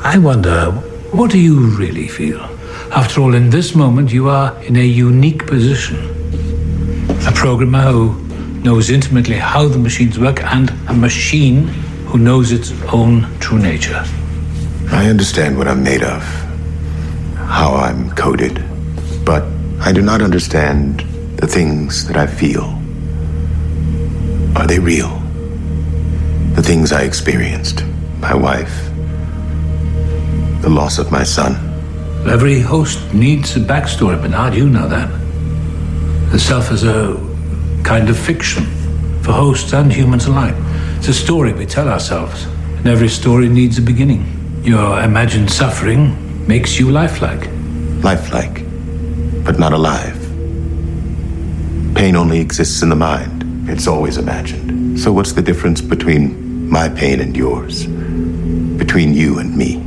I wonder, what do you really feel? After all, in this moment, you are in a unique position. A programmer who knows intimately how the machines work, and a machine who knows its own true nature. I understand what I'm made of, how I'm coded, but I do not understand the things that I feel. Are they real? The things I experienced, my wife, the loss of my son. Every host needs a backstory, Bernard, you know that. The self is a kind of fiction for hosts and humans alike. It's a story we tell ourselves, and every story needs a beginning. Your imagined suffering makes you lifelike. Lifelike, but not alive. Pain only exists in the mind. It's always imagined. So what's the difference between my pain and yours? Between you and me?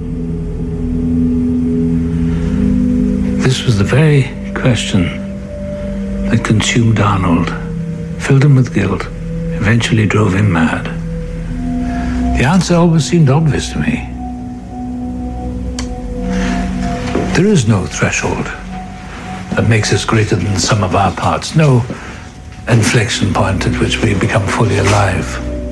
This was the very question that consumed Arnold, filled him with guilt, eventually drove him mad. The answer always seemed obvious to me. There is no threshold that makes us greater than the sum of our parts, no inflection point at which we become fully alive.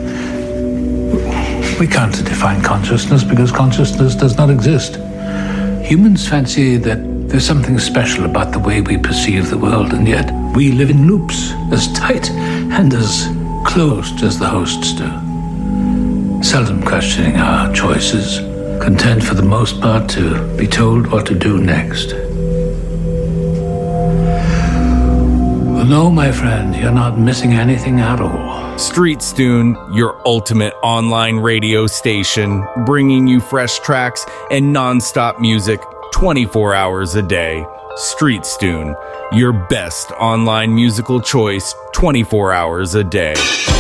We can't define consciousness because consciousness does not exist. Humans fancy that there's something special about the way we perceive the world, and yet we live in loops as tight and as closed as the hosts do. Seldom questioning our choices, content for the most part to be told what to do next. Well, no, my friend, you're not missing anything at all. StreetStune, your ultimate online radio station, bringing you fresh tracks and non-stop music 24 hours a day. StreetStune, your best online musical choice 24 hours a day.